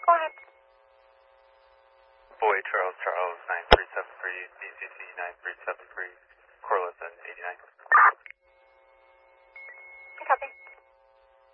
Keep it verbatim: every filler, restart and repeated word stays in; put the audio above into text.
Go ahead. Boy, Charles, Charles, nine three seven three, D C C nine three seven three, Corliss at eighty-nine.